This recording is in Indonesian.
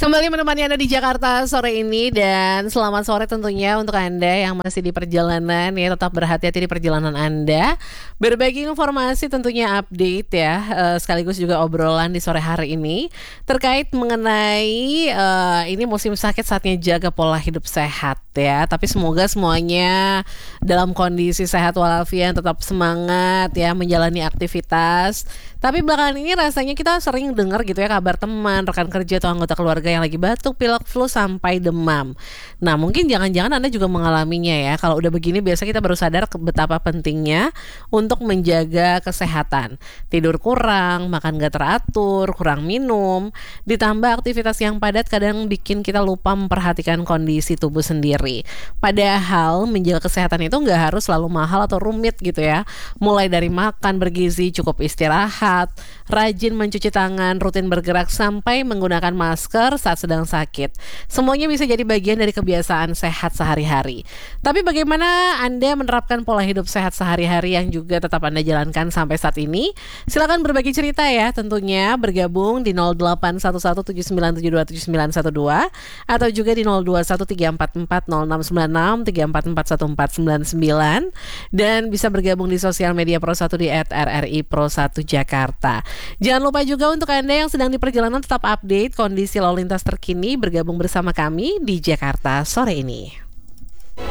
Kembali menemani Anda di Jakarta sore ini dan selamat sore tentunya untuk Anda yang masih di perjalanan ya, tetap berhati-hati di perjalanan Anda. Berbagi informasi tentunya update ya, sekaligus juga obrolan di sore hari ini terkait mengenai ini musim sakit saatnya jaga pola hidup sehat ya. Tapi semoga semuanya dalam kondisi sehat walafiat, tetap semangat ya menjalani aktivitas. Tapi belakangan ini rasanya kita sering dengar gitu ya kabar teman, rekan kerja atau anggota keluarga yang lagi batuk, pilek, flu sampai demam. Nah, mungkin jangan-jangan Anda juga mengalaminya ya. Kalau udah begini biasa kita baru sadar betapa pentingnya untuk menjaga kesehatan. Tidur kurang, makan gak teratur, kurang minum, ditambah aktivitas yang padat kadang bikin kita lupa memperhatikan kondisi tubuh sendiri. Padahal menjaga kesehatan itu gak harus selalu mahal atau rumit gitu ya. Mulai dari makan bergizi, cukup istirahat, rajin mencuci tangan, rutin bergerak sampai menggunakan masker saat sedang sakit. Semuanya bisa jadi bagian dari kebiasaan sehat sehari-hari. Tapi bagaimana Anda menerapkan pola hidup sehat sehari-hari yang juga tetap Anda jalankan sampai saat ini? Silakan berbagi cerita ya, tentunya bergabung di 081179727912 atau juga di 0213440696 3441499 dan bisa bergabung di sosial media Pro1 di @RRI Pro1 Jakarta. Jangan lupa juga untuk Anda yang sedang di perjalanan tetap update kondisi lalu lintas terkini, bergabung bersama kami di Jakarta sore ini.